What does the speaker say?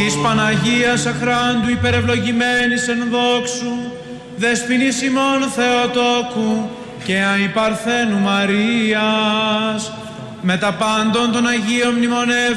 της Παναγίας Αχράντου υπερευλογημένης εν δόξου, δεσποινής ημών Θεοτόκου και αϊπαρθένου Μαρίας, με τα πάντων των Αγίων μνημονεύσεων